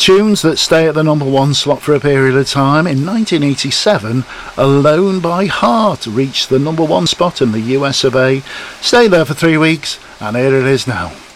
Tunes that stay at the number one slot for a period of time. In 1987, Alone by Heart reached the number one spot in the US of A. Stayed there for 3 weeks, and here it is now.